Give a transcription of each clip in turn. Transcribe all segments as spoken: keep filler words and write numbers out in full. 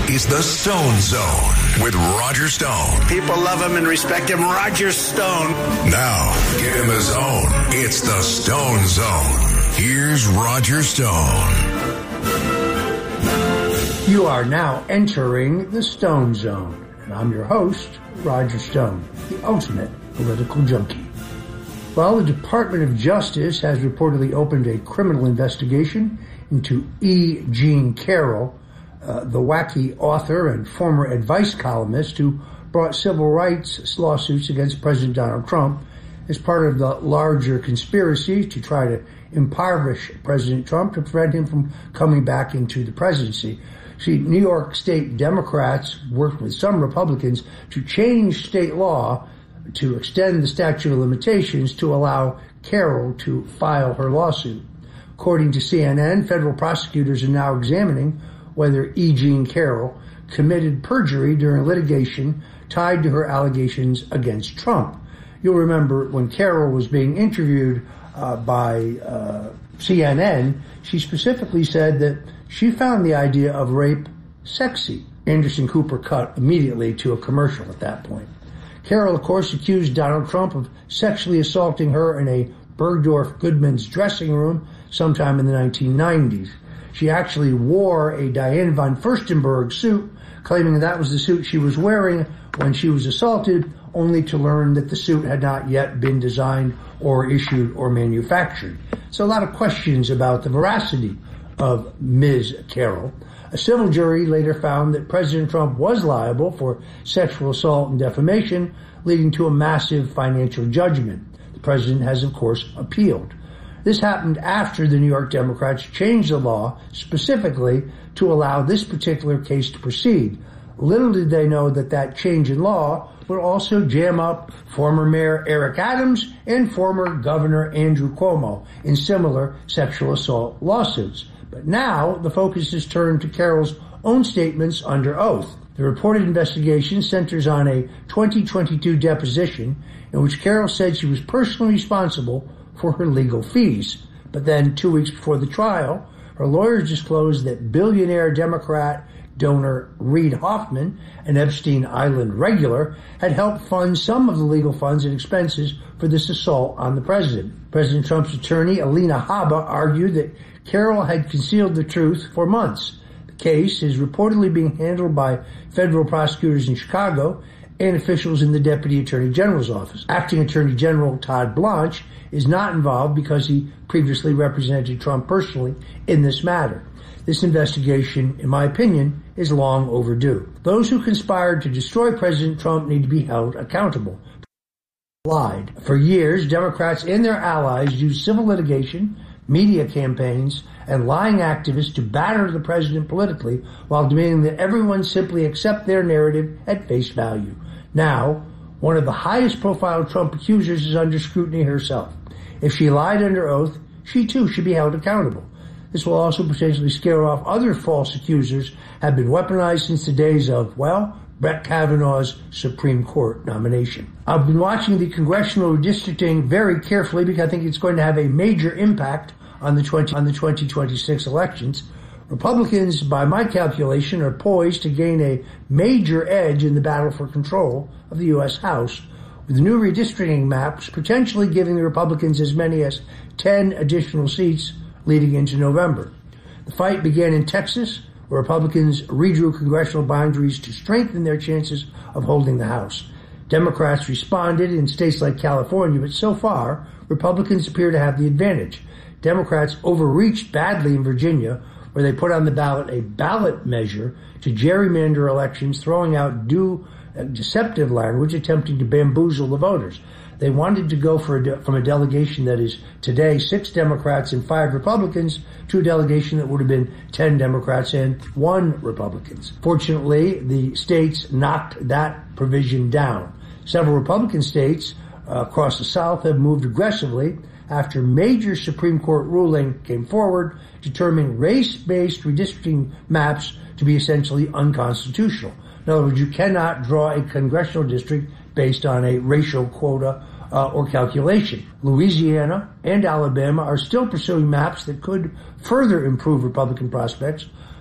is the Stone Zone with Roger Stone. People love him and respect him. Roger Stone. Now, get in the zone. It's the Stone Zone. Here's Roger Stone. You are now entering the Stone Zone, and I'm your host, Roger Stone, the ultimate political junkie. Well, the Department of Justice has reportedly opened a criminal investigation into E. Jean Carroll, uh, the wacky author and former advice columnist who brought civil rights lawsuits against President Donald Trump as part of the larger conspiracy to try to impoverish President Trump to prevent him from coming back into the presidency. See, New York State Democrats worked with some Republicans to change state law to extend the statute of limitations to allow Carroll to file her lawsuit. According to C N N, federal prosecutors are now examining whether E. Jean Carroll committed perjury during litigation tied to her allegations against Trump. You'll remember when Carroll was being interviewed uh, by uh, C N N, she specifically said that she found the idea of rape sexy. Anderson Cooper cut immediately to a commercial at that point. Carroll, of course, accused Donald Trump of sexually assaulting her in a Bergdorf Goodman's dressing room sometime in the nineteen nineties. She actually wore a Diane von Furstenberg suit, claiming that was the suit she was wearing when she was assaulted, only to learn that the suit had not yet been designed or issued or manufactured. So a lot of questions about the veracity of Miz Carroll. A civil jury later found that President Trump was liable for sexual assault and defamation, leading to a massive financial judgment. The president has, of course, appealed. This happened after the New York Democrats changed the law specifically to allow this particular case to proceed. Little did they know that that change in law would also jam up former Mayor Eric Adams and former Governor Andrew Cuomo in similar sexual assault lawsuits. But now the focus is turned to Carroll's own statements under oath. The reported investigation centers on a twenty twenty-two deposition in which Carroll said she was personally responsible for her legal fees. But then two weeks before the trial, her lawyers disclosed that billionaire Democrat donor Reid Hoffman, an Epstein Island regular, had helped fund some of the legal funds and expenses for this assault on the president. President Trump's attorney, Alina Habba, argued that Carroll had concealed the truth for months. The case is reportedly being handled by federal prosecutors in Chicago and officials in the Deputy Attorney General's office. Acting Attorney General Todd Blanche is not involved because he previously represented Trump personally in this matter. This investigation, in my opinion, is long overdue. Those who conspired to destroy President Trump need to be held accountable. Lied. For years, Democrats and their allies used civil litigation, media campaigns, and lying activists to batter the president politically while demanding that everyone simply accept their narrative at face value. Now, one of the highest profile Trump accusers is under scrutiny herself. If she lied under oath, she too should be held accountable. This will also potentially scare off other false accusers have been weaponized since the days of, well, Brett Kavanaugh's Supreme Court nomination. I've been watching the congressional redistricting very carefully because I think it's going to have a major impact on the twenty on the twenty twenty-six elections. Republicans, by my calculation, are poised to gain a major edge in the battle for control of the U S House, with new redistricting maps potentially giving the Republicans as many as ten additional seats leading into November. The fight began in Texas, where Republicans redrew congressional boundaries to strengthen their chances of holding the House. Democrats responded in states like California, but so far, Republicans appear to have the advantage. Democrats overreached badly in Virginia, where they put on the ballot a ballot measure to gerrymander elections, throwing out due uh, deceptive language, attempting to bamboozle the voters. They wanted to go for a de- from a delegation that is today six Democrats and five Republicans to a delegation that would have been ten Democrats and one Republicans. Fortunately, the states knocked that provision down. Several Republican states uh, across the South have moved aggressively after major Supreme Court ruling came forward, determining race-based redistricting maps to be essentially unconstitutional. In other words, you cannot draw a congressional district based on a racial quota uh, or calculation. Louisiana and Alabama are still pursuing maps that could further improve Republican prospects,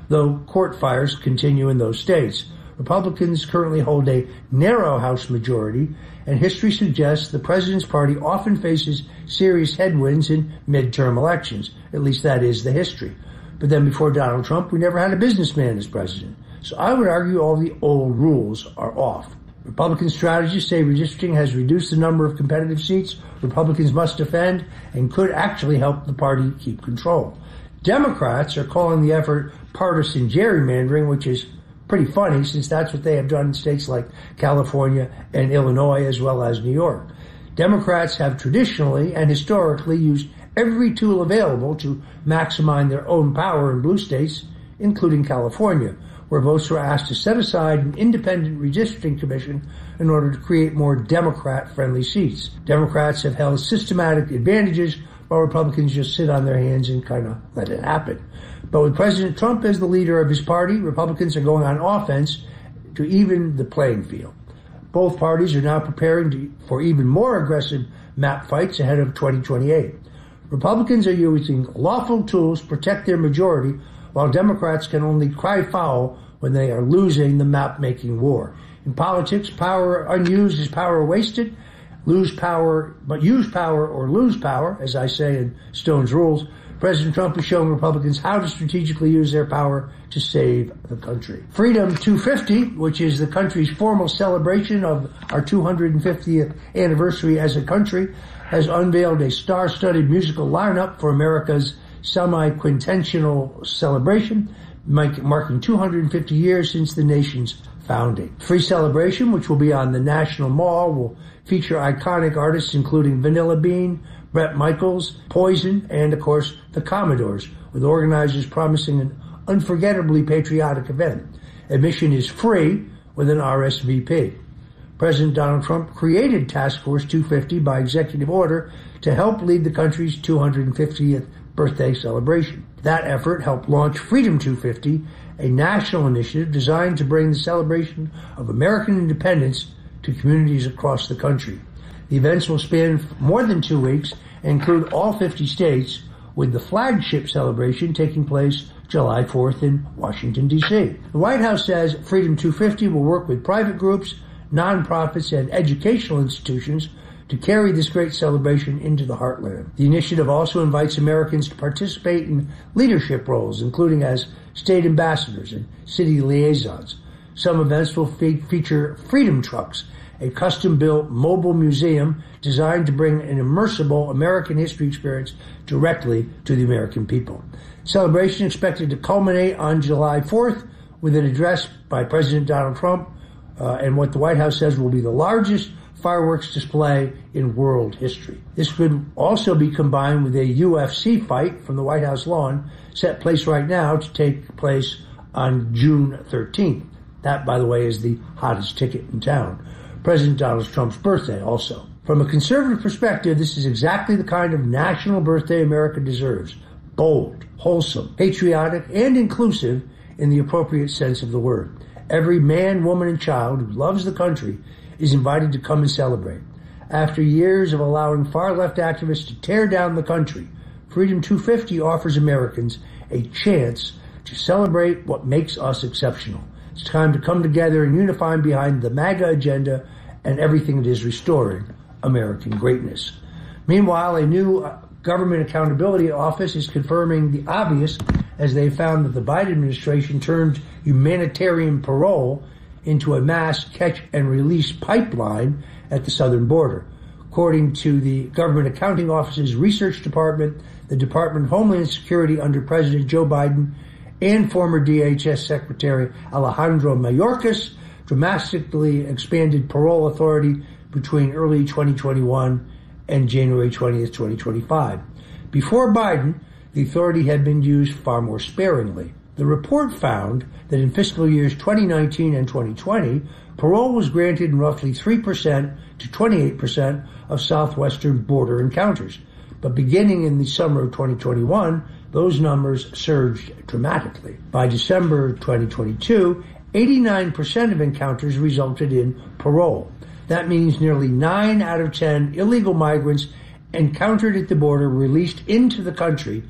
though court fires continue in those states. Republicans currently hold a narrow House majority, and history suggests the president's party often faces serious headwinds in midterm elections. At least that is the history. But then before Donald Trump, we never had a businessman as president. So I would argue all the old rules are off. Republican strategists say redistricting has reduced the number of competitive seats Republicans must defend and could actually help the party keep control. Democrats are calling the effort partisan gerrymandering, which is pretty funny since that's what they have done in states like California and Illinois as well as New York. Democrats have traditionally and historically used every tool available to maximize their own power in blue states, including California, where votes were asked to set aside an independent redistricting commission in order to create more Democrat-friendly seats. Democrats have held systematic advantages, while Republicans just sit on their hands and kind of let it happen. But with President Trump as the leader of his party, Republicans are going on offense to even the playing field. Both parties are now preparing to, for even more aggressive map fights ahead of twenty twenty-eight. Republicans are using lawful tools to protect their majority, while Democrats can only cry foul when they are losing the map-making war. In politics, power unused is power wasted. Lose power, but use power or lose power, as I say in Stone's Rules. President Trump is showing Republicans how to strategically use their power to save the country. Freedom two fifty, which is the country's formal celebration of our two hundred fiftieth anniversary as a country, has unveiled a star-studded musical lineup for America's semi-quintennial celebration, marking two hundred fifty years since the nation's founding. Free Celebration, which will be on the National Mall, will feature iconic artists including Vanilla Bean, Bret Michaels, Poison, and, of course, the Commodores, with organizers promising an unforgettably patriotic event. Admission is free with an R S V P. President Donald Trump created Task Force two fifty by executive order to help lead the country's two hundred fiftieth birthday celebration. That effort helped launch Freedom two fifty, a national initiative designed to bring the celebration of American independence to communities across the country. The events will span more than two weeks and include all fifty states, with the flagship celebration taking place July fourth in Washington, D C. The White House says Freedom two fifty will work with private groups, nonprofits, and educational institutions to carry this great celebration into the heartland. The initiative also invites Americans to participate in leadership roles, including as state ambassadors and city liaisons. Some events will fe- feature Freedom Trucks, a custom-built mobile museum designed to bring an immersible American history experience directly to the American people. Celebration expected to culminate on July fourth with an address by President Donald Trump uh, and what the White House says will be the largest fireworks display in world history. This could also be combined with a U F C fight from the White House lawn set place right now to take place on June thirteenth. That, by the way, is the hottest ticket in town. President Donald Trump's birthday also. From a conservative perspective, this is exactly the kind of national birthday America deserves. Bold, wholesome, patriotic, and inclusive in the appropriate sense of the word. Every man, woman, and child who loves the country is invited to come and celebrate. After years of allowing far-left activists to tear down the country, Freedom two fifty offers Americans a chance to celebrate what makes us exceptional. It's time to come together and unify behind the MAGA agenda and everything that is restoring American greatness. Meanwhile, a new Government Accountability Office is confirming the obvious, as they found that the Biden administration turned humanitarian parole into a mass catch-and-release pipeline at the southern border. According to the Government Accounting Office's research department, the Department of Homeland Security under President Joe Biden and former D H S Secretary Alejandro Mayorkas dramatically expanded parole authority between early twenty twenty-one and January twentieth, twenty twenty-five. Before Biden, the authority had been used far more sparingly. The report found that in fiscal years twenty nineteen and twenty twenty, parole was granted in roughly three percent to twenty-eight percent of southwestern border encounters. But beginning in the summer of twenty twenty-one, those numbers surged dramatically. By December twenty twenty-two, eighty-nine percent of encounters resulted in parole. That means nearly nine out of ten illegal migrants encountered at the border released into the country,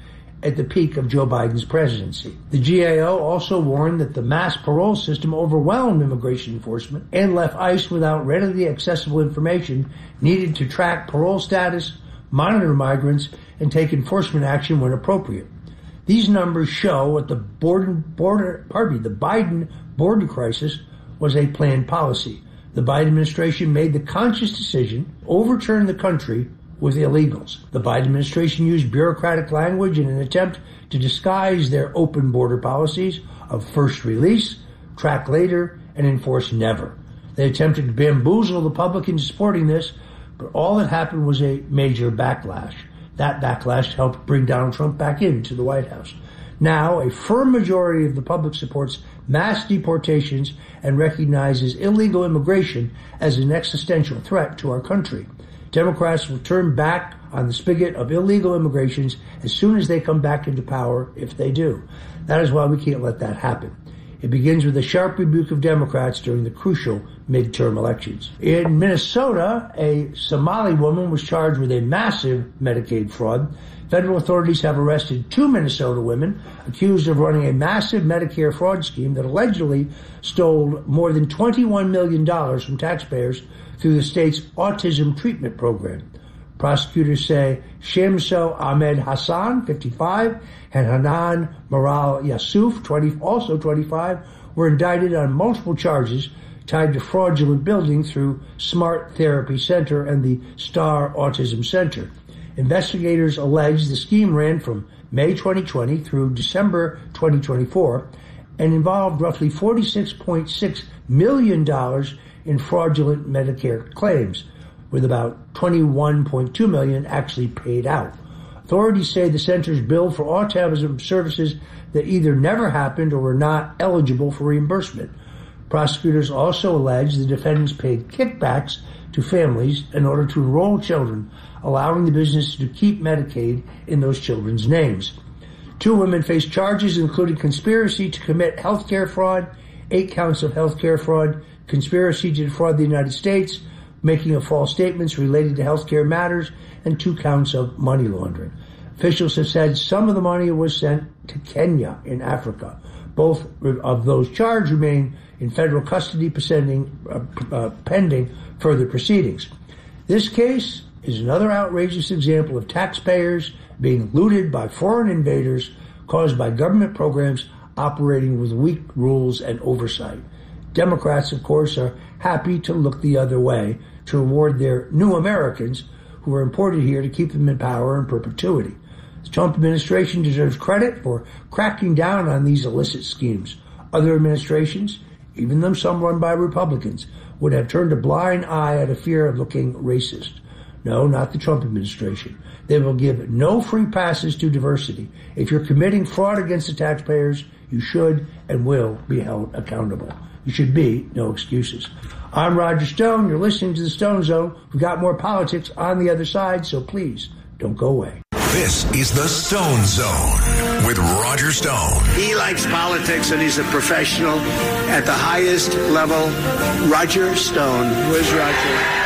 at the peak of Joe Biden's presidency. The G A O also warned that the mass parole system overwhelmed immigration enforcement and left ICE without readily accessible information needed to track parole status, monitor migrants, and take enforcement action when appropriate. These numbers show what the border, border, pardon me, the Biden border crisis was a planned policy. The Biden administration made the conscious decision to overturn the country with illegals. The Biden administration used bureaucratic language in an attempt to disguise their open border policies of first release, track later, and enforce never. They attempted to bamboozle the public into supporting this, but all that happened was a major backlash. That backlash helped bring Donald Trump back into the White House. Now, a firm majority of the public supports mass deportations and recognizes illegal immigration as an existential threat to our country. Democrats will turn back on the spigot of illegal immigrations as soon as they come back into power, if they do. That is why we can't let that happen. It begins with a sharp rebuke of Democrats during the crucial midterm elections. In Minnesota, a Somali woman was charged with a massive Medicaid fraud. Federal authorities have arrested two Minnesota women accused of running a massive Medicare fraud scheme that allegedly stole more than twenty-one million dollars from taxpayers through the state's autism treatment program. Prosecutors say Shamso Ahmed Hassan, fifty-five, and Hanan Maral Yasuf, twenty, also twenty-five, were indicted on multiple charges tied to fraudulent billing through Smart Therapy Center and the Star Autism Center. Investigators allege the scheme ran from May twenty twenty through December twenty twenty-four and involved roughly forty-six point six million dollars in fraudulent Medicare claims, with about twenty-one point two million dollars actually paid out. Authorities say the centers billed for autism services that either never happened or were not eligible for reimbursement. Prosecutors also allege the defendants paid kickbacks to families in order to enroll children, allowing the business to keep Medicaid in those children's names. Two women face charges including conspiracy to commit healthcare fraud, eight counts of healthcare fraud, conspiracy to defraud the United States, making of false statements related to healthcare matters, and two counts of money laundering. Officials have said some of the money was sent to Kenya in Africa. Both of those charged remain in federal custody pending, uh, uh, pending further proceedings. This case is another outrageous example of taxpayers being looted by foreign invaders caused by government programs operating with weak rules and oversight. Democrats, of course, are happy to look the other way to reward their new Americans who were imported here to keep them in power in perpetuity. The Trump administration deserves credit for cracking down on these illicit schemes. Other administrations, even them some run by Republicans, would have turned a blind eye out of fear of looking racist. No, not the Trump administration. They will give no free passes to diversity. If you're committing fraud against the taxpayers, you should and will be held accountable. There should be no excuses. I'm Roger Stone. You're listening to the Stone Zone. We've got more politics on the other side, so please don't go away. This is the Stone Zone with Roger Stone. He likes politics and he's a professional at the highest level. Roger Stone. Where's Roger?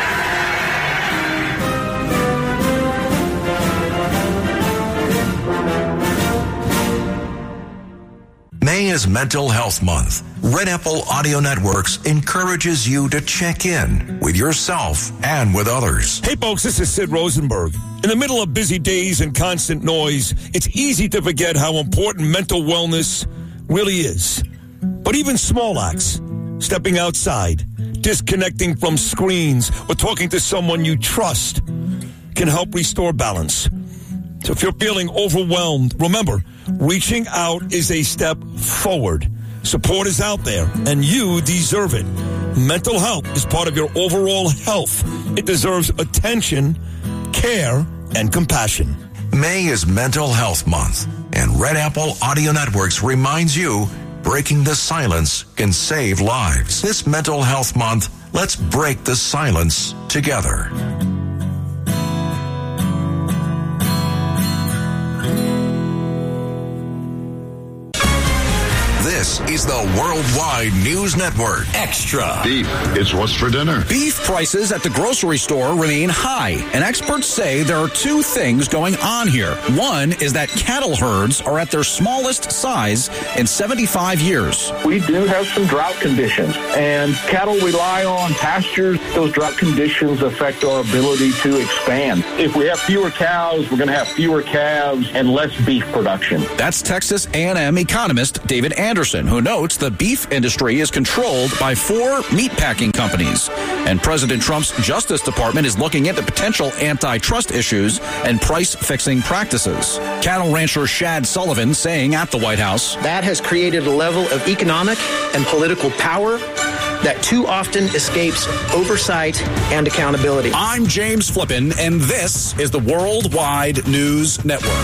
May is Mental Health Month. Red Apple Audio Networks encourages you to check in with yourself and with others. Hey folks, this is Sid Rosenberg. In the middle of busy days and constant noise, it's easy to forget how important mental wellness really is. But even small acts, stepping outside, disconnecting from screens, or talking to someone you trust can help restore balance. So if you're feeling overwhelmed, remember, reaching out is a step forward. Support is out there, and you deserve it. Mental health is part of your overall health. It deserves attention, care, and compassion. May is Mental Health Month, and Red Apple Audio Networks reminds you, breaking the silence can save lives. This Mental Health Month, let's break the silence together. This is the Worldwide News Network. Extra. Beef, it's what's for dinner. Beef prices at the grocery store remain high, and experts say there are two things going on here. One is that cattle herds are at their smallest size in seventy-five years. We do have some drought conditions, and cattle rely on pastures. Those drought conditions affect our ability to expand. If we have fewer cows, we're going to have fewer calves and less beef production. That's Texas A and M economist David Anderson, who notes the beef industry is controlled by four meatpacking companies. And President Trump's Justice Department is looking into potential antitrust issues and price-fixing practices. Cattle rancher Shad Sullivan saying at the White House, that has created a level of economic and political power that too often escapes oversight and accountability. I'm James Flippin, and this is the Worldwide News Network.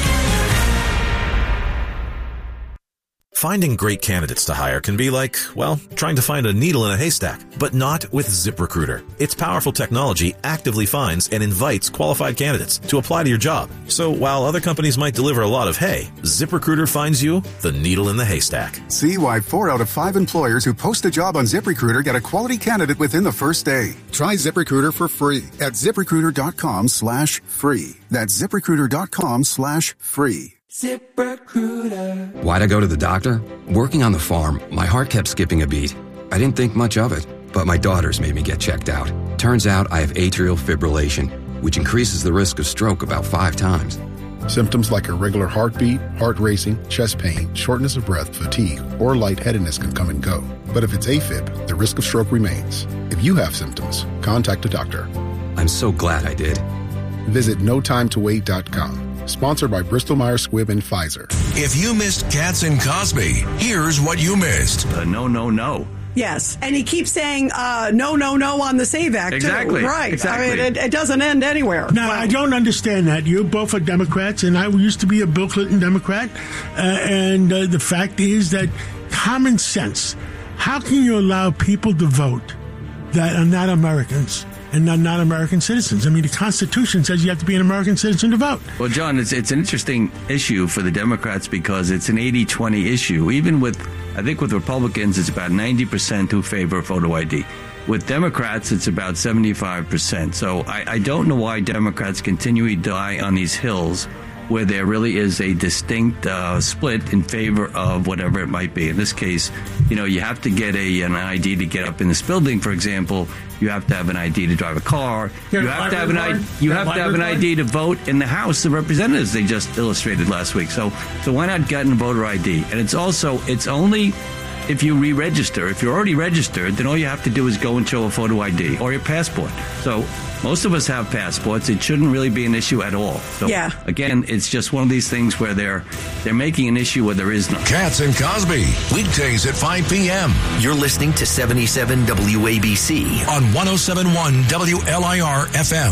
Finding great candidates to hire can be like, well, trying to find a needle in a haystack, but not with ZipRecruiter. Its powerful technology actively finds and invites qualified candidates to apply to your job. So while other companies might deliver a lot of hay, ZipRecruiter finds you the needle in the haystack. See why four out of five employers who post a job on ZipRecruiter get a quality candidate within the first day. Try ZipRecruiter for free at ZipRecruiter.com slash free. That's ZipRecruiter.com slash free. ZipRecruiter. Why'd I go to the doctor? Working on the farm, my heart kept skipping a beat. I didn't think much of it, but my daughters made me get checked out. Turns out I have atrial fibrillation, which increases the risk of stroke about five times. Symptoms like irregular heartbeat, heart racing, chest pain, shortness of breath, fatigue, or lightheadedness can come and go. But if it's AFib, the risk of stroke remains. If you have symptoms, contact a doctor. I'm so glad I did. Visit no time to wait dot com. Sponsored by Bristol-Myers Squibb and Pfizer. If you missed Katz and Cosby, here's what you missed. Uh, no, no, no. Yes, and he keeps saying uh, no, no, no on the SAVE Act, exactly. too. Right. Exactly. I mean, it, it doesn't end anywhere. Now, well, I don't understand that. You both are Democrats, and I used to be a Bill Clinton Democrat. Uh, and uh, the fact is that common sense, how can you allow people to vote that are not Americans? And not, not American citizens. I mean, the Constitution says you have to be an American citizen to vote. Well, John, it's it's an interesting issue for the Democrats because it's an eighty twenty issue. Even with, I think with Republicans, it's about ninety percent who favor photo I D. With Democrats, it's about seventy-five percent. So I, I don't know why Democrats continually die on these hills where there really is a distinct uh, split in favor of whatever it might be. In this case, you know, you have to get a an I D to get up in this building, for example. You have to have an I D to drive a car. You have to have an I D. You have to have an I D to vote in the House of Representatives. They just illustrated last week. So, so why not get a voter I D? And it's also it's only if you re-register. If you're already registered, then all you have to do is go and show a photo I D or your passport. So most of us have passports. It shouldn't really be an issue at all. So yeah. Again, it's just one of these things where they're they're making an issue where there is none. Katz and Cosby, weekdays at five p.m. You're listening to seventy-seven W A B C on one oh seven point one W L I R F M.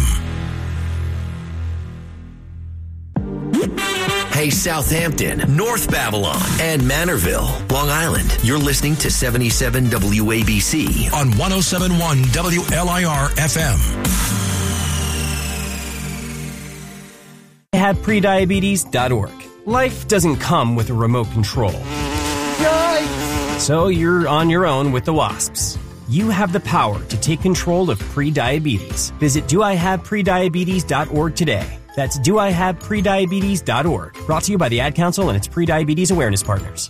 Hey, Southampton, North Babylon, and Manorville, Long Island. You're listening to seventy-seven W A B C on one oh seven point one W L I R F M. I have prediabetes dot org. Life doesn't come with a remote control. Yikes! So you're on your own with the wasps. You have the power to take control of prediabetes. Visit do I have prediabetes dot org today. That's do I have prediabetes dot org. Brought to you by the Ad Council and its prediabetes awareness partners.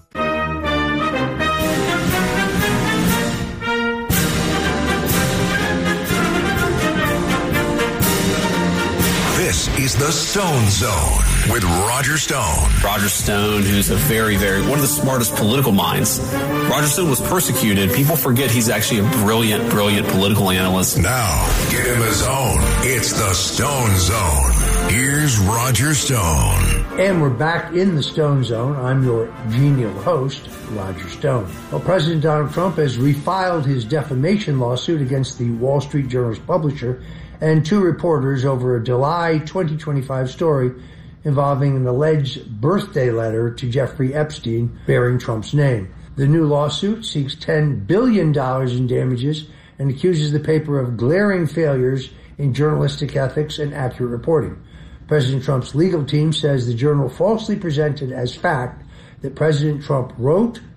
This is the Stone Zone with Roger Stone. Roger Stone, who's a very, very, one of the smartest political minds. Roger Stone was persecuted. People forget he's actually a brilliant, brilliant political analyst. Now, get him his own. It's the Stone Zone. Here's Roger Stone. And we're back in the Stone Zone. I'm your genial host, Roger Stone. Well, President Donald Trump has refiled his defamation lawsuit against the Wall Street Journal's publisher and two reporters over a July twenty twenty-five story involving an alleged birthday letter to Jeffrey Epstein bearing Trump's name. The new lawsuit seeks ten billion dollars in damages and accuses the paper of glaring failures in journalistic ethics and accurate reporting. President Trump's legal team says the Journal falsely presented as fact that President Trump wrote,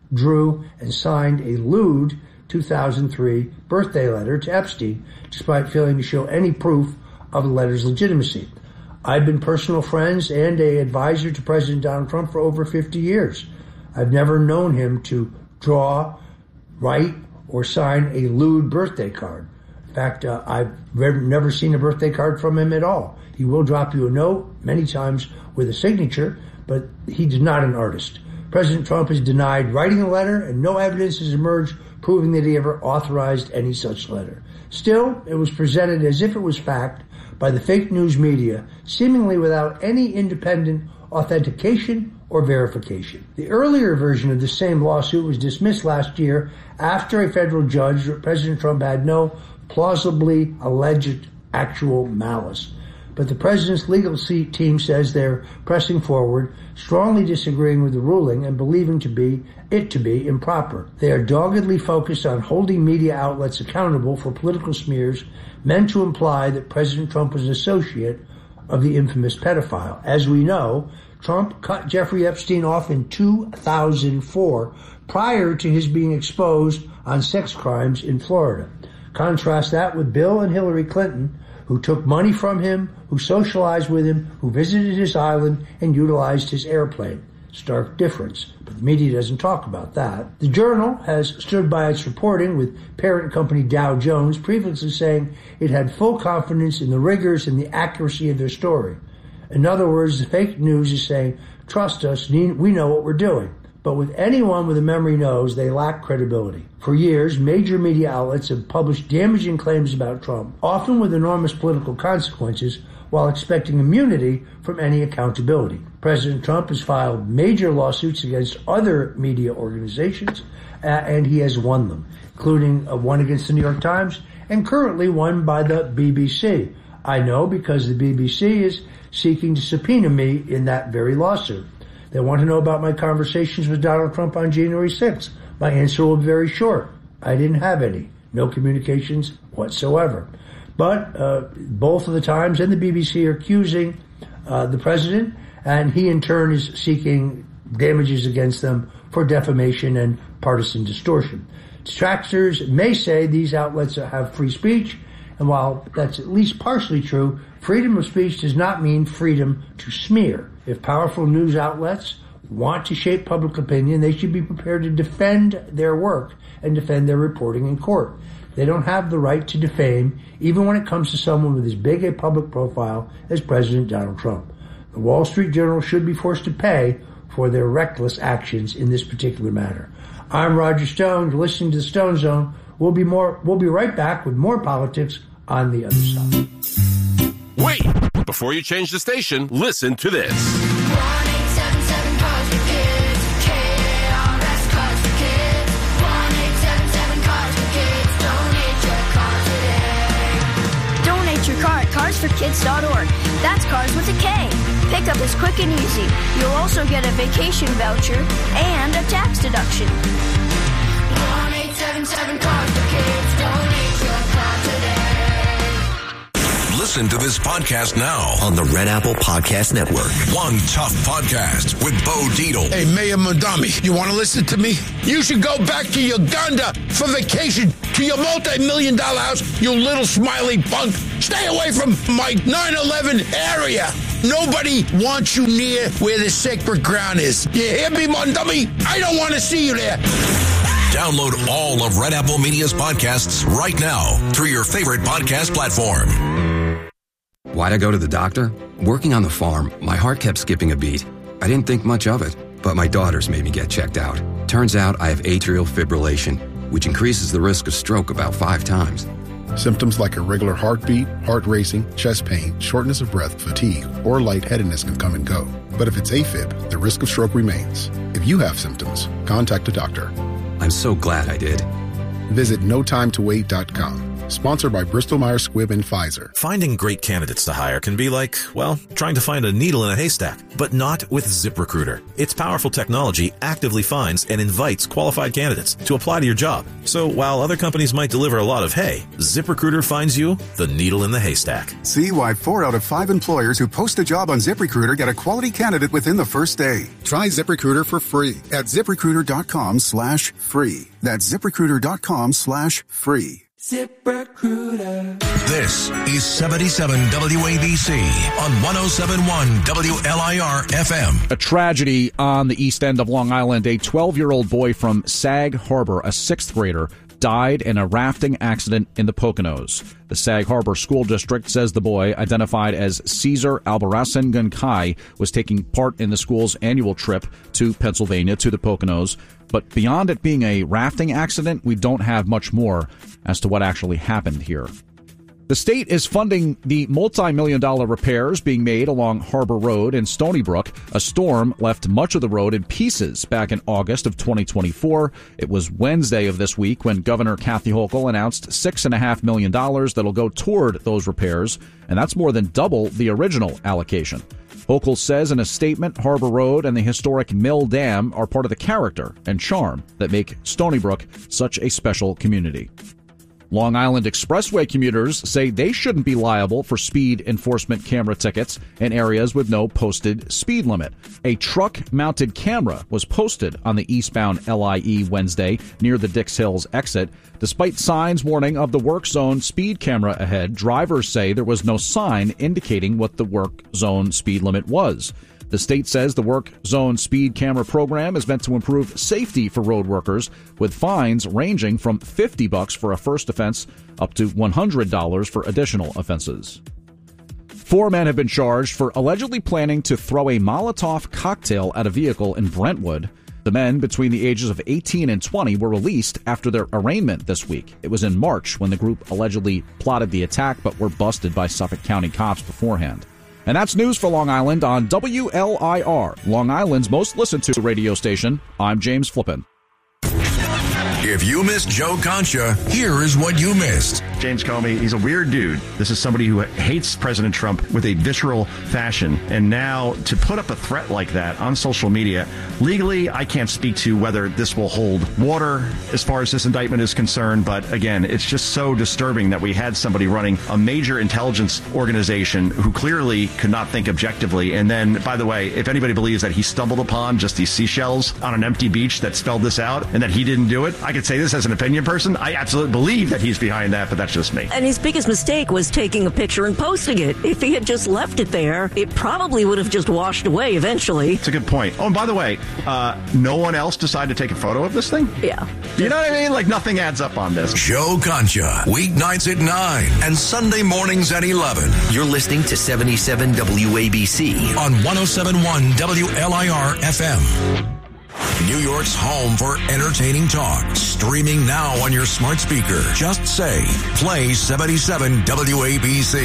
drew, and signed a lewd two thousand three birthday letter to Epstein, despite failing to show any proof of the letter's legitimacy. I've been personal friends and an advisor to President Donald Trump for over fifty years. I've never known him to draw, write, or sign a lewd birthday card. In fact, uh, I've never seen a birthday card from him at all. He will drop you a note many times with a signature, but he's not an artist. President Trump has denied writing a letter, and no evidence has emerged proving that he ever authorized any such letter. Still, it was presented as if it was fact by the fake news media, seemingly without any independent authentication or verification. The earlier version of the same lawsuit was dismissed last year after a federal judge that President Trump had no plausibly alleged actual malice. But the president's legal team says they're pressing forward, strongly disagreeing with the ruling and believing to be it to be improper. They are doggedly focused on holding media outlets accountable for political smears meant to imply that President Trump was an associate of the infamous pedophile. As we know, Trump cut Jeffrey Epstein off in two thousand four, prior to his being exposed on sex crimes in Florida. Contrast that with Bill and Hillary Clinton, who took money from him, who socialized with him, who visited his island, and utilized his airplane. Stark difference, but the media doesn't talk about that. The Journal has stood by its reporting, with parent company Dow Jones previously saying it had full confidence in the rigors and the accuracy of their story. In other words, the fake news is saying, trust us, we know what we're doing. But with anyone with a memory knows they lack credibility. For years, major media outlets have published damaging claims about Trump, often with enormous political consequences, while expecting immunity from any accountability. President Trump has filed major lawsuits against other media organizations, uh, and he has won them, including uh, one against the New York Times and currently one by the B B C. I know because the B B C is seeking to subpoena me in that very lawsuit. They want to know about my conversations with Donald Trump on January sixth. My answer will be very short. I didn't have any. No communications whatsoever. But uh, both of the Times and the B B C are accusing uh, the president, and he in turn is seeking damages against them for defamation and partisan distortion. Detractors may say these outlets have free speech, and while that's at least partially true, freedom of speech does not mean freedom to smear. If powerful news outlets want to shape public opinion, they should be prepared to defend their work and defend their reporting in court. They don't have the right to defame, even when it comes to someone with as big a public profile as President Donald Trump. The Wall Street Journal should be forced to pay for their reckless actions in this particular matter. I'm Roger Stone. You're listening to the Stone Zone. We'll be more. We'll be right back with more politics on the other side. Wait! Before you change the station, listen to this. one eight seven seven cars for kids. K A R S Cars for Kids. one eight seven seven cars for kids. Donate your car today. Donate your car at cars for kids dot org. That's cars with a K. Pickup is quick and easy. You'll also get a vacation voucher and a tax deduction. one eight seven seven cars for kids. Donate your car today. Listen to this podcast now on the Red Apple Podcast Network. One Tough Podcast with Bo Dietl. Hey, Mayor Mondami, you want to listen to me? You should go back to Uganda for vacation, to your multi-million dollar house, you little smiley punk. Stay away from my nine eleven area. Nobody wants you near where the sacred ground is. You hear me, Mondami? I don't want to see you there. Download all of Red Apple Media's podcasts right now through your favorite podcast platform. Why'd I go to the doctor? Working on the farm, my heart kept skipping a beat. I didn't think much of it, but my daughters made me get checked out. Turns out I have atrial fibrillation, which increases the risk of stroke about five times. Symptoms like irregular heartbeat, heart racing, chest pain, shortness of breath, fatigue, or lightheadedness can come and go. But if it's AFib, the risk of stroke remains. If you have symptoms, contact a doctor. I'm so glad I did. Visit no time to wait dot com. Sponsored by Bristol Myers Squibb and Pfizer. Finding great candidates to hire can be like, well, trying to find a needle in a haystack, but not with ZipRecruiter. Its powerful technology actively finds and invites qualified candidates to apply to your job. So while other companies might deliver a lot of hay, ZipRecruiter finds you the needle in the haystack. See why four out of five employers who post a job on ZipRecruiter get a quality candidate within the first day. Try ZipRecruiter for free at ZipRecruiter.com slash free. That's ZipRecruiter.com slash free. ZipRecruiter. This is seventy-seven W A B C on one oh seven point one W L I R F M. A tragedy on the east end of Long Island. A twelve-year-old boy from Sag Harbor, a sixth grader, died in a rafting accident in the Poconos. The Sag Harbor School District says the boy, identified as Caesar Albarracin Gunkai, was taking part in the school's annual trip to Pennsylvania to the Poconos. But beyond it being a rafting accident, we don't have much more as to what actually happened here. The state is funding the multi-million dollar repairs being made along Harbor Road in Stony Brook. A storm left much of the road in pieces back in August of twenty twenty-four. It was Wednesday of this week when Governor Kathy Hochul announced six point five million dollars that'll go toward those repairs, and that's more than double the original allocation. Hochul says in a statement, Harbor Road and the historic Mill Dam are part of the character and charm that make Stony Brook such a special community. Long Island Expressway commuters say they shouldn't be liable for speed enforcement camera tickets in areas with no posted speed limit. A truck-mounted camera was posted on the eastbound L I E Wednesday near the Dix Hills exit. Despite signs warning of the work zone speed camera ahead, drivers say there was no sign indicating what the work zone speed limit was. The state says the work zone speed camera program is meant to improve safety for road workers, with fines ranging from fifty bucks for a first offense up to one hundred dollars for additional offenses. Four men have been charged for allegedly planning to throw a Molotov cocktail at a vehicle in Brentwood. The men between the ages of eighteen and twenty were released after their arraignment this week. It was in March when the group allegedly plotted the attack but were busted by Suffolk County cops beforehand. And that's news for Long Island on W L I R, Long Island's most listened to radio station. I'm James Flippin. If you missed Joe Concha, here is what you missed. James Comey, he's a weird dude. This is somebody who hates President Trump with a visceral fashion. And now to put up a threat like that on social media, legally, I can't speak to whether this will hold water as far as this indictment is concerned. But again, it's just so disturbing that we had somebody running a major intelligence organization who clearly could not think objectively. And then, by the way, if anybody believes that he stumbled upon just these seashells on an empty beach that spelled this out and that he didn't do it, I could say this as an opinion person. I absolutely believe that he's behind that, but that's just me. And his biggest mistake was taking a picture and posting it. If he had just left it there, it probably would have just washed away eventually. It's a good point. Oh, and by the way, uh, no one else decided to take a photo of this thing? Yeah. You know what I mean? Like, nothing adds up on this. Joe Concha, weeknights at nine and Sunday mornings at eleven. You're listening to seventy-seven W A B C on one oh seven point one W L I R F M. New York's home for entertaining talk. Streaming now on your smart speaker. Just say, play seventy-seven W A B C.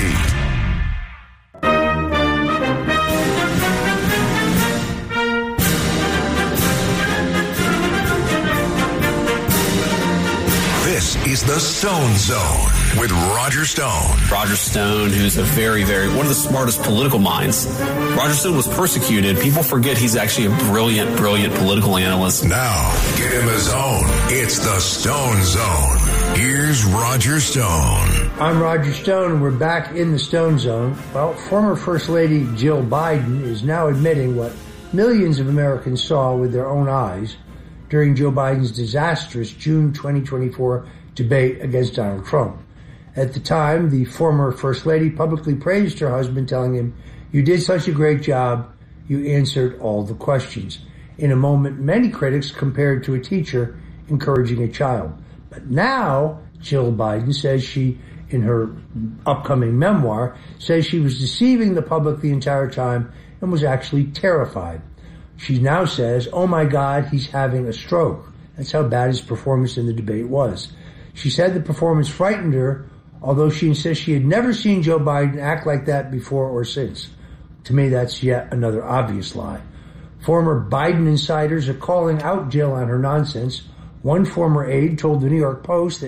This is the Stone Zone with Roger Stone. Roger Stone, who's a very, very, one of the smartest political minds. Roger Stone was persecuted. People forget he's actually a brilliant, brilliant political analyst. Now, get in the zone. It's the Stone Zone. Here's Roger Stone. I'm Roger Stone, and we're back in the Stone Zone. Well, former First Lady Jill Biden is now admitting what millions of Americans saw with their own eyes during Joe Biden's disastrous June twenty twenty-four debate against Donald Trump. At the time, the former First Lady publicly praised her husband, telling him, "You did such a great job. You answered all the questions." In a moment many critics compared to a teacher encouraging a child. But now, Jill Biden says she, in her upcoming memoir, says she was deceiving the public the entire time and was actually terrified. She now says, "Oh my God, he's having a stroke." That's how bad his performance in the debate was. She said the performance frightened her, although she insists she had never seen Joe Biden act like that before or since. To me, that's yet another obvious lie. Former Biden insiders are calling out Jill on her nonsense. One former aide told the New York Post that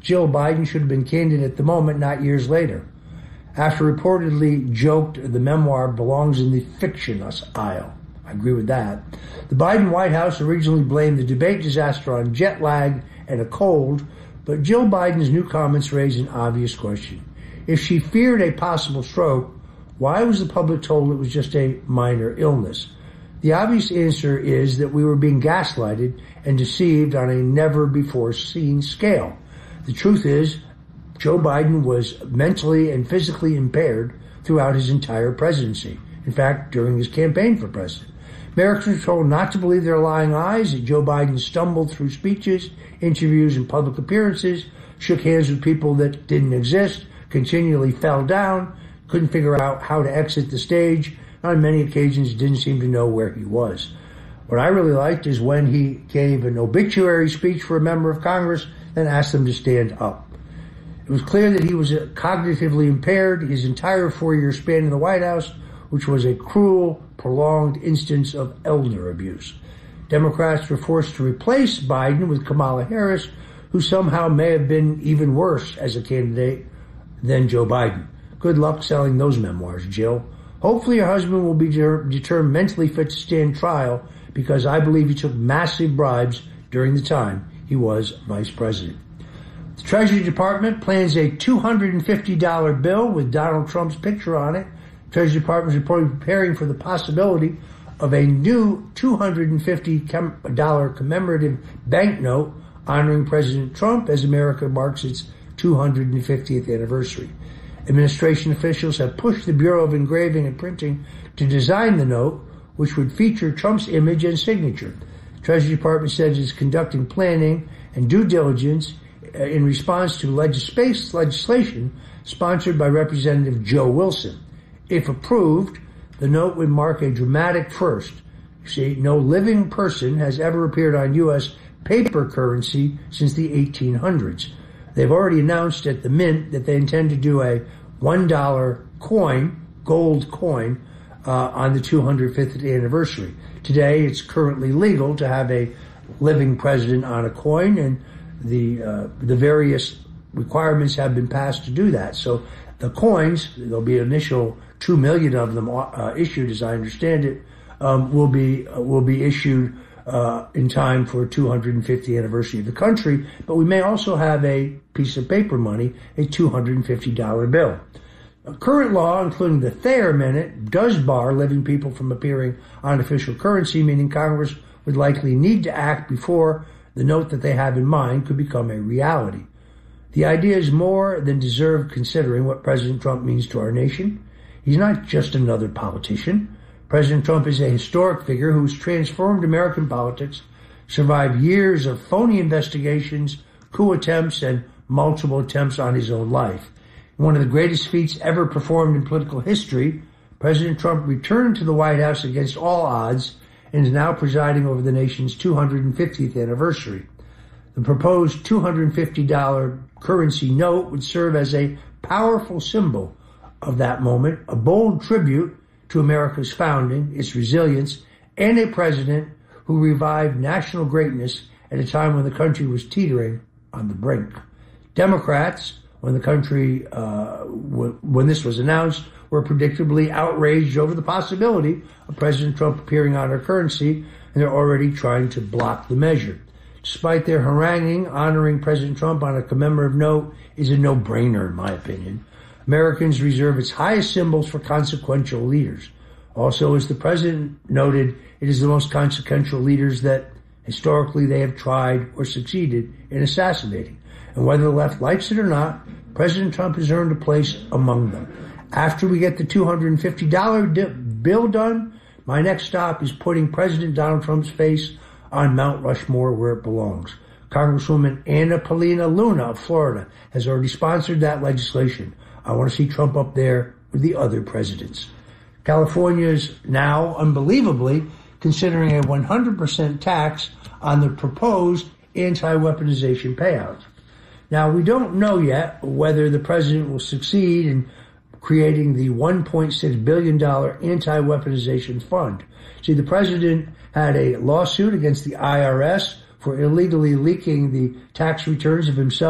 Jill Biden should have been candid at the moment, not years later. After reportedly joked the memoir belongs in the fiction aisle. I agree with that. The Biden White House originally blamed the debate disaster on jet lag and a cold, but Jill Biden's new comments raise an obvious question. If she feared a possible stroke, why was the public told it was just a minor illness? The obvious answer is that we were being gaslighted and deceived on a never-before-seen scale. The truth is, Joe Biden was mentally and physically impaired throughout his entire presidency. In fact, during his campaign for president. Americans were told not to believe their lying eyes, that Joe Biden stumbled through speeches, interviews, and public appearances, shook hands with people that didn't exist, continually fell down, couldn't figure out how to exit the stage, and on many occasions didn't seem to know where he was. What I really liked is when he gave an obituary speech for a member of Congress and asked them to stand up. It was clear that he was cognitively impaired his entire four-year span in the White House, which was a cruel, prolonged instance of elder abuse. Democrats were forced to replace Biden with Kamala Harris, who somehow may have been even worse as a candidate than Joe Biden. Good luck selling those memoirs, Jill. Hopefully your husband will be de- determined mentally fit to stand trial, because I believe he took massive bribes during the time he was vice president. The Treasury Department plans a two hundred fifty dollars bill with Donald Trump's picture on it. The Treasury Department is reportedly preparing for the possibility of a new two hundred fifty dollars commemorative banknote honoring President Trump as America marks its two hundred fiftieth anniversary. Administration officials have pushed the Bureau of Engraving and Printing to design the note, which would feature Trump's image and signature. The Treasury Department says it's conducting planning and due diligence in response to legis- legislation sponsored by Representative Joe Wilson. If approved, the note would mark a dramatic first. You see, no living person has ever appeared on U S paper currency since the eighteen hundreds. They've already announced at the Mint that they intend to do a one dollar coin, gold coin, uh, on the two hundred fiftieth anniversary. Today, it's currently legal to have a living president on a coin, and the uh, the various requirements have been passed to do that. So the coins, there'll be an initial two million of them uh, issued, as I understand it, um, will be uh, will be issued uh, in time for two hundred fiftieth anniversary of the country. But we may also have a piece of paper money, a two hundred fifty dollars bill. A current law, including the Thayer Amendment, does bar living people from appearing on official currency, meaning Congress would likely need to act before the note that they have in mind could become a reality. The idea is more than deserved considering what President Trump means to our nation. He's not just another politician. President Trump is a historic figure who's transformed American politics, survived years of phony investigations, coup attempts, and multiple attempts on his own life. In one of the greatest feats ever performed in political history, President Trump returned to the White House against all odds and is now presiding over the nation's two hundred fiftieth anniversary. The proposed two hundred fifty dollars currency note would serve as a powerful symbol of that moment, a bold tribute to America's founding, its resilience, and a president who revived national greatness at a time when the country was teetering on the brink. Democrats, when the country, uh, w- when this was announced, were predictably outraged over the possibility of President Trump appearing on our currency, and they're already trying to block the measure. Despite their haranguing, honoring President Trump on a commemorative note is a no-brainer, in my opinion. Americans reserve its highest symbols for consequential leaders. Also, as the president noted, it is the most consequential leaders that historically they have tried or succeeded in assassinating. And whether the left likes it or not, President Trump has earned a place among them. After we get the two hundred fifty dollars di- bill done, my next stop is putting President Donald Trump's face on Mount Rushmore where it belongs. Congresswoman Anna Paulina Luna of Florida has already sponsored that legislation. I want to see Trump up there with the other presidents. California is now, unbelievably, considering a one hundred percent tax on the proposed anti-weaponization payout. Now, we don't know yet whether the president will succeed in creating the one point six billion dollars anti-weaponization fund. See, the president had a lawsuit against the I R S for illegally leaking the tax returns of himself,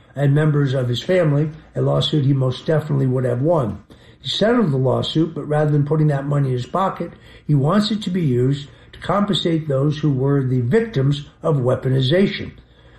and members of his family, a lawsuit he most definitely would have won. He settled the lawsuit, but rather than putting that money in his pocket, he wants it to be used to compensate those who were the victims of weaponization.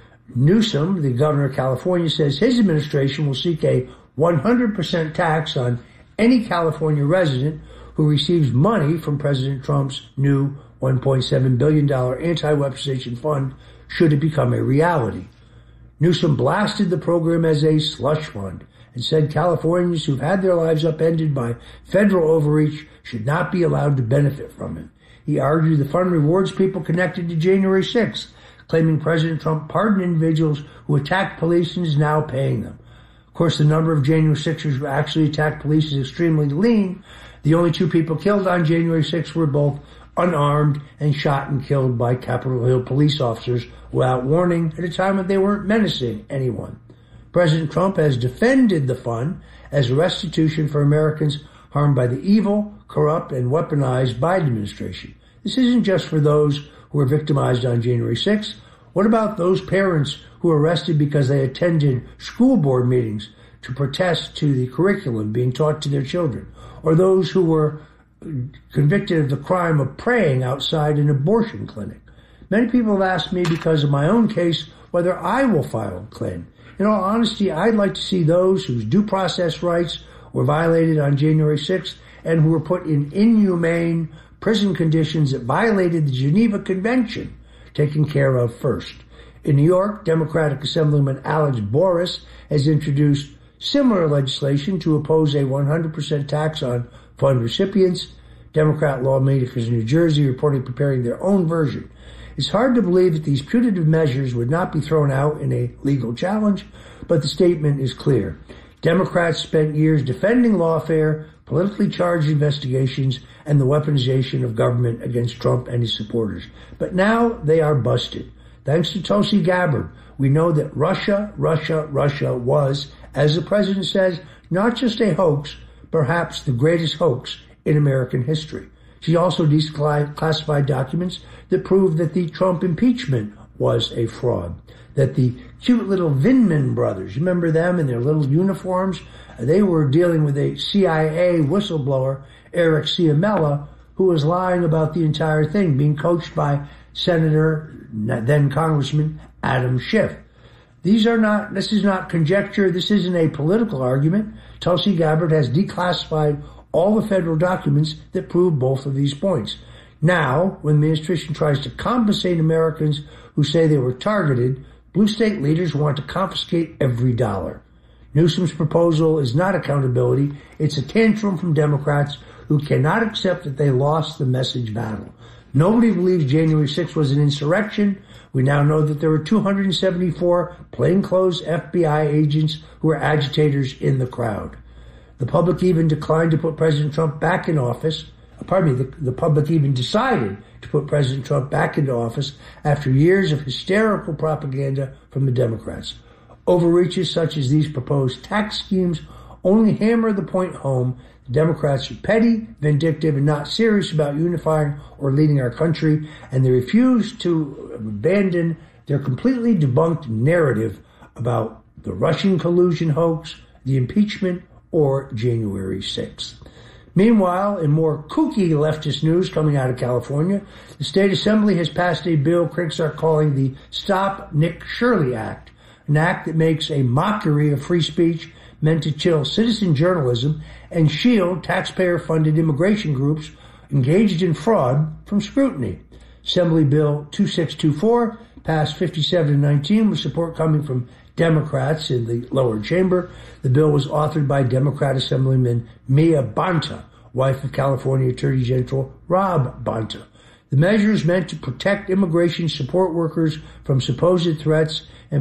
Newsom, the governor of California, says his administration will seek a one hundred percent tax on any California resident who receives money from President Trump's new one point seven billion dollars anti-weaponization fund should it become a reality. Newsom blasted the program as a slush fund and said Californians who've had their lives upended by federal overreach should not be allowed to benefit from it. He argued the fund rewards people connected to January sixth, claiming President Trump pardoned individuals who attacked police and is now paying them. Of course, the number of January sixers who actually attacked police is extremely lean. The only two people killed on January sixth were both unarmed and shot and killed by Capitol Hill police officers without warning at a time when they weren't menacing anyone. President Trump has defended the fund as a restitution for Americans harmed by the evil, corrupt, and weaponized Biden administration. This isn't just for those who were victimized on January sixth. What about those parents who were arrested because they attended school board meetings to protest to the curriculum being taught to their children? Or those who were convicted of the crime of praying outside an abortion clinic? Many people have asked me because of my own case whether I will file a claim. In all honesty, I'd like to see those whose due process rights were violated on January sixth and who were put in inhumane prison conditions that violated the Geneva Convention taken care of first. In New York, Democratic Assemblyman Alex Boris has introduced similar legislation to oppose a one hundred percent tax on fund recipients. Democrat lawmakers in New Jersey reportedly preparing their own version. It's hard to believe that these punitive measures would not be thrown out in a legal challenge, but the statement is clear. Democrats spent years defending lawfare, politically charged investigations, and the weaponization of government against Trump and his supporters. But now they are busted. Thanks to Tulsi Gabbard, we know that Russia, Russia, Russia was, as the president says, not just a hoax, perhaps the greatest hoax in American history. She also declassified documents that proved that the Trump impeachment was a fraud, that the cute little Vindman brothers, you remember them in their little uniforms? They were dealing with a C I A whistleblower, Eric Ciamella, who was lying about the entire thing, being coached by Senator, then Congressman Adam Schiff. These are not, this is not conjecture. This isn't a political argument. Tulsi Gabbard has declassified all the federal documents that prove both of these points. Now, when the administration tries to compensate Americans who say they were targeted, blue state leaders want to confiscate every dollar. Newsom's proposal is not accountability. It's a tantrum from Democrats who cannot accept that they lost the message battle. Nobody believes January sixth was an insurrection. We now know that there were two hundred seventy-four plainclothes F B I agents who were agitators in the crowd. The public even declined to put President Trump back in office. Pardon me, the, the public even decided to put President Trump back into office after years of hysterical propaganda from the Democrats. Overreaches such as these proposed tax schemes only hammer the point home. The Democrats are petty, vindictive, and not serious about unifying or leading our country, and they refuse to abandon their completely debunked narrative about the Russian collusion hoax, the impeachment, or January sixth. Meanwhile, in more kooky leftist news coming out of California, the state assembly has passed a bill critics are calling the Stop Nick Shirley Act, an act that makes a mockery of free speech meant to chill citizen journalism and shield taxpayer-funded immigration groups engaged in fraud from scrutiny. Assembly Bill two six two four passed fifty-seven to nineteen with support coming from Democrats in the lower chamber. The bill was authored by Democrat Assemblyman Mia Bonta, wife of California Attorney General Rob Bonta. The measure is meant to protect immigration support workers from supposed threats and